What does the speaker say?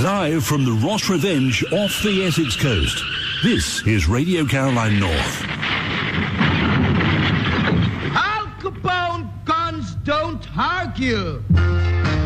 Live from the Ross Revenge off the Essex coast, this is Radio Caroline North. Al Capone guns don't argue.